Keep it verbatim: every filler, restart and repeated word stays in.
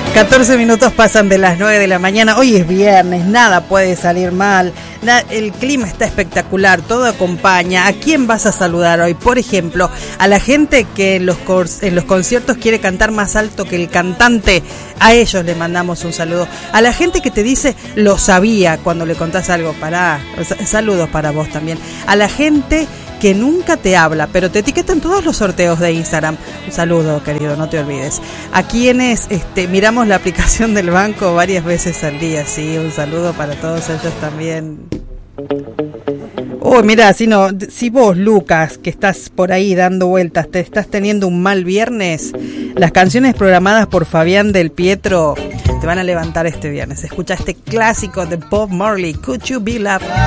catorce minutos pasan de las nueve de la mañana. Hoy es viernes, nada puede salir mal. El clima está espectacular, todo acompaña. ¿A quién vas a saludar hoy? Por ejemplo, a la gente que en los, en los conciertos quiere cantar más alto que el cantante. A ellos le mandamos un saludo. A la gente que te dice lo sabía cuando le contás algo. Pará, saludos para vos también. A la gente que nunca te habla, pero te etiquetan todos los sorteos de Instagram. Un saludo, querido, no te olvides. A quienes este, miramos la aplicación del banco varias veces al día, sí, un saludo para todos ellos también. Oh, mira, si no, si vos, Lucas, que estás por ahí dando vueltas, te estás teniendo un mal viernes, las canciones programadas por Fabián del Pietro te van a levantar este viernes. Escucha este clásico de Bob Marley, Could You Be Loved?